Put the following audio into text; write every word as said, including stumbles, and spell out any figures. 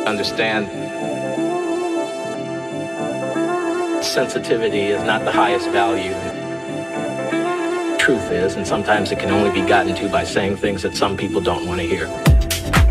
understand sensitivity is not the highest value. Truth is, and sometimes it can only be gotten to by saying things that some people don't want to hear.